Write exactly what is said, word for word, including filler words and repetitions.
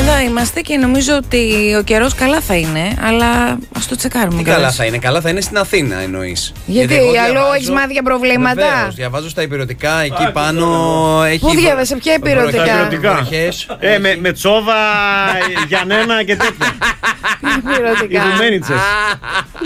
Εδώ είμαστε και νομίζω ότι ο καιρός καλά θα είναι, αλλά ας το τσεκάρουμε. Τι καλά θα είναι, καλά θα είναι στην Αθήνα εννοείς. Γιατί, Γιατί αλλού έχεις μάθει για προβλήματα. Βεβαίως, διαβάζω στα υπηρετικά, εκεί πάνω έχει. Πού διάβασε, ποια υπηρετικά. Ε, με, με τσόβα, Γιαννένα και τέτοια. Υπηρετικά. Οι Ρουμαίνιτσες.